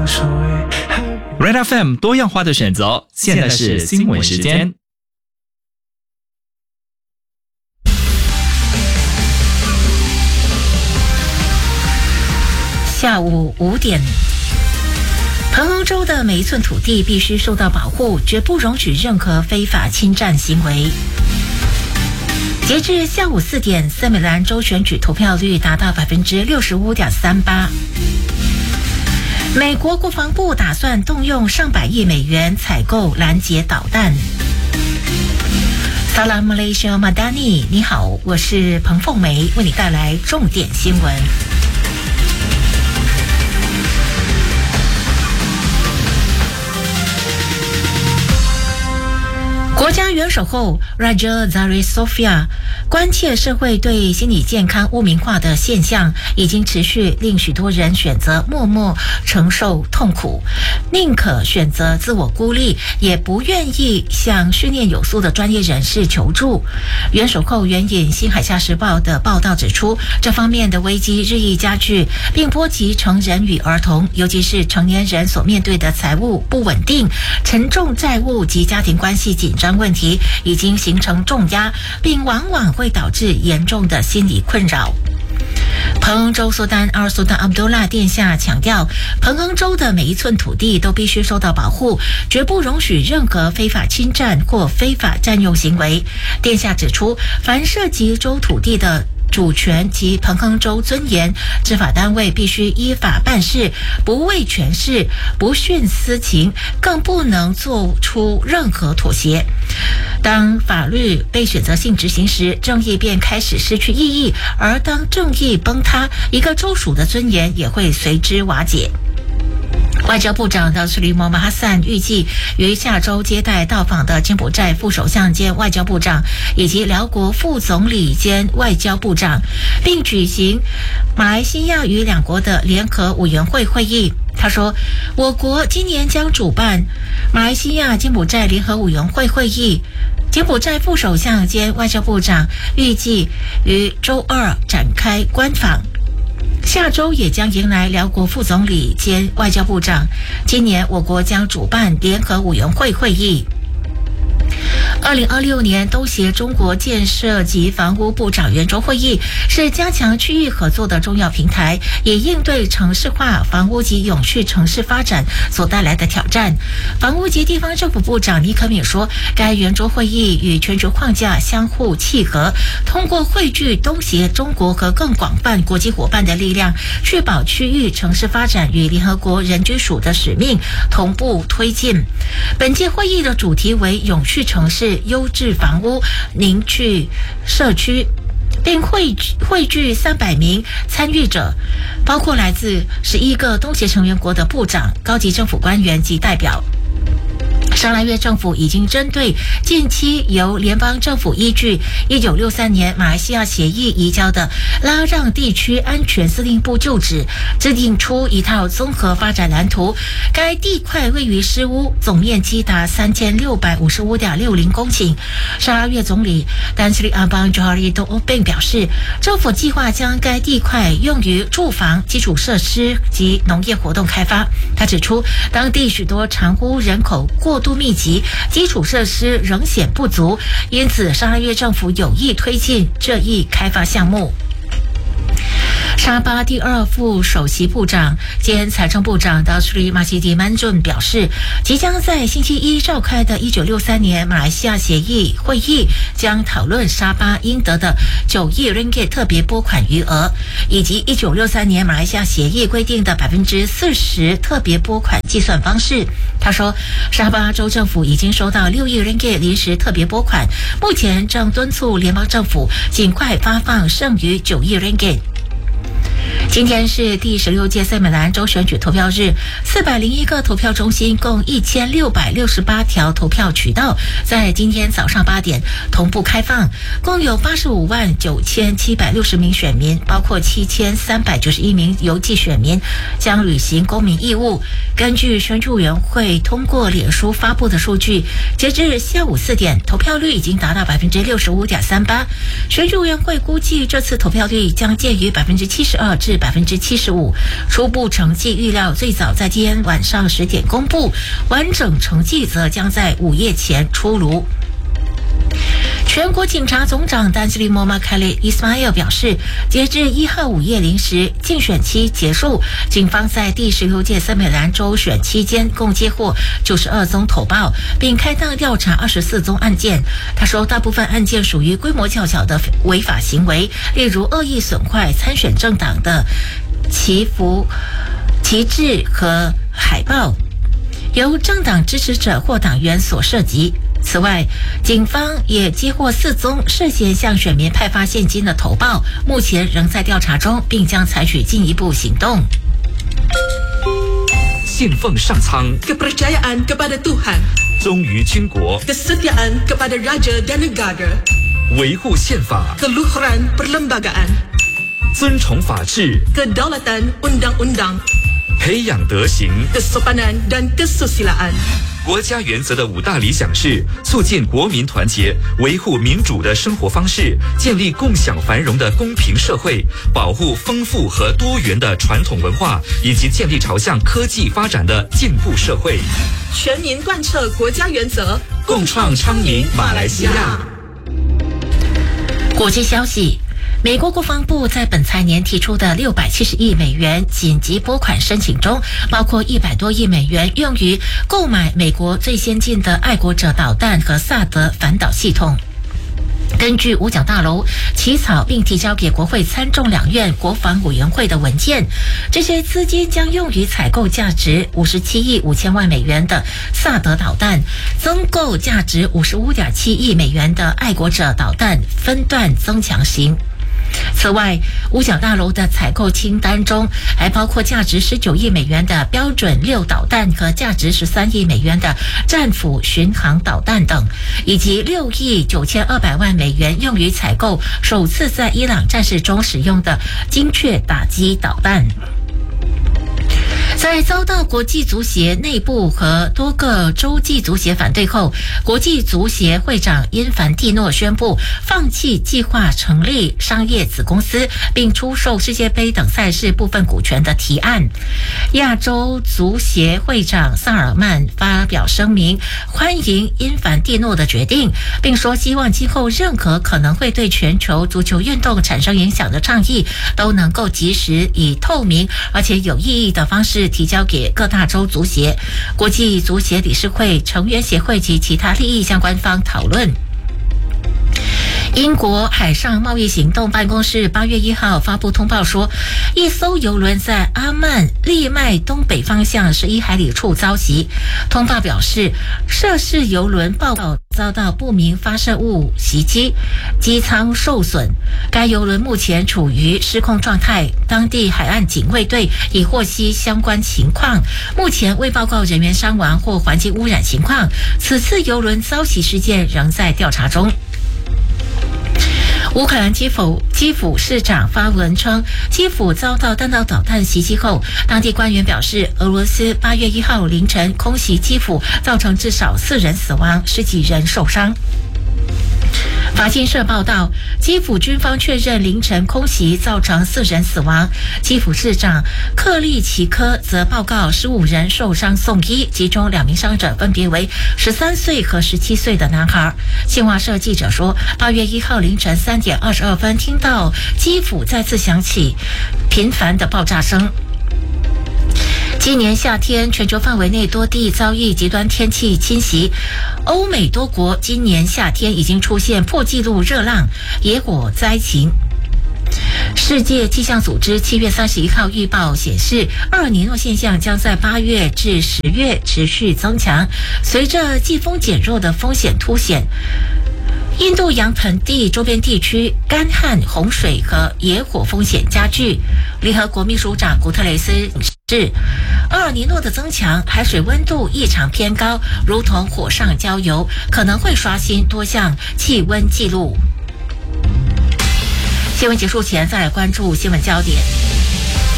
Red FM 多样化的选择，现在是新闻时间。 下午5点，彭亨州的每一寸土地必须受到保护，绝不容许任何非法侵占行为。截至下午4点，森美兰州选举投票率达到 65.38%。美国国防部打算动用上百亿美元采购拦截导弹。Salam Malaysia Madani， 你好，我是彭凤梅，为你带来重点新闻。国家元首后 Raja Zarisofia 关切社会对心理健康污名化的现象已经持续令许多人选择默默承受痛苦，宁可选择自我孤立，也不愿意向训练有素的专业人士求助。元首后援引新海峡时报的报道指出，这方面的危机日益加剧，并波及成人与儿童，尤其是成年人所面对的财务不稳定、沉重债务及家庭关系紧张问题已经形成重压，并往往会导致严重的心理困扰。彭亨州苏丹阿尔苏丹阿卜杜拉殿下强调，彭亨州的每一寸土地都必须受到保护，绝不容许任何非法侵占或非法占用行为。殿下指出，凡涉及州土地的主权及彭亨州尊严，执法单位必须依法办事，不为权势，不徇私情，更不能做出任何妥协。当法律被选择性执行时，正义便开始失去意义，而当正义崩塌，一个州属的尊严也会随之瓦解。外交部长的斯里莫马哈散预计于下周接待到访的柬埔寨副首相兼外交部长以及辽国副总理兼外交部长，并举行马来西亚与两国的联合委员会会议。他说，我国今年将主办马来西亚柬埔寨联合委员会会议，柬埔寨副首相兼外交部长预计于周二展开官访，下周也将迎来辽国副总理兼外交部长。今年我国将主办联合委员会会议。2026年东协中国建设及房屋部长圆桌会议是加强区域合作的重要平台，也应对城市化、房屋及永续城市发展所带来的挑战。房屋及地方政府部长倪可敏说，该圆桌会议与全球框架相互契合，通过汇聚东协、中国和更广泛国际伙伴的力量，确保区域城市发展与联合国人居署的使命同步推进。本届会议的主题为永续城市、优质房屋、凝聚社区，并汇聚300名参与者，包括来自11个东协成员国的部长、高级政府官员及代表。沙拉越政府已经针对近期由联邦政府依据1963年马来西亚协议移交的拉让地区安全司令部旧址，制定出一套综合发展蓝图。该地块位于诗屋，总面积达3655.60公顷。沙拉越总理丹斯里阿邦乔哈利多欧并表示，政府计划将该地块用于住房、基础设施及农业活动开发。他指出，当地许多长屋人口过度密集，基础设施仍显不足，因此沙拉越政府有意推进这一开发项目。沙巴第2副首席部长兼财政部长达斯里马西迪曼顿表示，即将在星期一召开的1963年马来西亚协议会议将讨论沙巴应得的9亿 ringgit 特别拨款余额，以及1963年马来西亚协议规定的 40% 特别拨款计算方式。他说，沙巴州政府已经收到6亿 ringgit 临时特别拨款，目前正敦促联邦政府尽快发放剩余9亿 ringgit。今天是第16届森美兰州选举投票日，401个投票中心，共1668条投票渠道，在今天早上8点同步开放，共有859760名选民，包括7391名邮寄选民，将履行公民义务。根据选举委员会通过脸书发布的数据，截至下午4点，投票率已经达到 65.38%。选举委员会估计这次投票率将介于72%至是75%。初步成绩预料最早在今天晚上10点公布，完整成绩则将在午夜前出炉。全国警察总长丹斯利莫马凯利伊斯马尔表示，截至1号午夜0时，竞选期结束，警方在第16届森美兰州选期间共接获92宗投报，并开档调查24宗案件。他说，大部分案件属于规模较小的违法行为，例如恶意损坏参选政党的旗帜和海报，由政党支持者或党员所涉及。此外，警方也接获4宗涉嫌向选民派发现金的投报，目前仍在调查中，并将采取进一步行动。 信奉上苍 kepercayaan kepada Tuhan 忠于军国 kesetiaan kepada raja dan negara 维护宪法 keluhuran perlembagaan 尊崇法治 kedaulatan undang-undang 培养德行 kesopanan dan kesusilaan。 国家原则的5大理想是促进国民团结，维护民主的生活方式，建立共享繁荣的公平社会，保护丰富和多元的传统文化，以及建立朝向科技发展的进步社会。 全民贯彻国家原则， 共创昌明马来西亚。 国际消息，美国国防部在本财年提出的670亿美元紧急拨款申请中，包括100多亿美元用于购买美国最先进的爱国者导弹和萨德反导系统。根据五角大楼起草并提交给国会参众两院国防委员会的文件，这些资金将用于采购价值57亿5千万美元的萨德导弹，增购价值55.7亿美元的爱国者导弹分段增强型。此外，五角大楼的采购清单中还包括价值19亿美元的标准6导弹和价值13亿美元的战斧巡航导弹等，以及6亿9200万美元用于采购首次在伊朗战事中使用的精确打击导弹。在遭到国际足协内部和多个洲际足协反对后，国际足协会长因凡蒂诺宣布放弃计划成立商业子公司并出售世界杯等赛事部分股权的提案。亚洲足协会长萨尔曼发表声明，欢迎因凡蒂诺的决定，并说希望今后任何可能会对全球足球运动产生影响的倡议都能够及时以透明而且有意义的方式提交给各大洲足协、国际足协理事会、成员协会及其他利益相关方讨论。英国海上贸易行动办公室8月1号发布通报说，一艘邮轮在阿曼利麦东北方向11海里处遭袭。通报表示，涉事邮轮报告遭到不明发射物袭击，机舱受损。该邮轮目前处于失控状态，当地海岸警卫队已获悉相关情况，目前未报告人员伤亡或环境污染情况。此次邮轮遭袭事件仍在调查中。乌克兰基辅市长发文称，基辅遭到弹道导弹袭击后，当地官员表示，俄罗斯8月1号凌晨空袭基辅，造成至少4人死亡，10几人受伤。法新社报道，基辅军方确认凌晨空袭造成4人死亡。基辅市长克利奇科则报告15人受伤送医，其中2名伤者分别为13岁和17岁的男孩。新华社记者说，8月1号凌晨3点22分，听到基辅再次响起频繁的爆炸声。今年夏天，全球范围内多地遭遇极端天气侵袭。欧美多国今年夏天已经出现破纪录热浪、野火灾情。世界气象组织7月31号预报显示，厄尔尼诺现象将在8月至10月持续增强，随着季风减弱的风险凸显。印度洋盆地周边地区干旱、洪水和野火风险加剧。联合国秘书长古特雷斯指，厄尔尼诺的增强，海水温度异常偏高，如同火上浇油，可能会刷新多项气温纪录。新闻结束前，再来关注新闻焦点。